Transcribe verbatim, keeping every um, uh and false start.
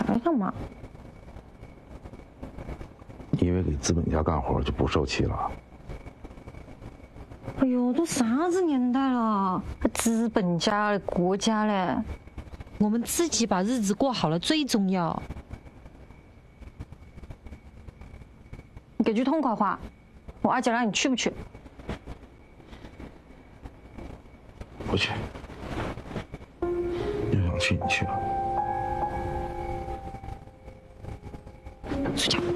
想想嘛。 你以为给资本家干活就不受气了？ 哎呦，都啥子年代了，还资本家嘞，国家嘞， 我们自己把日子过好了最重要。 你给句痛快话，我阿姐让你去不去？ 不去。你想去你去吧。 睡觉。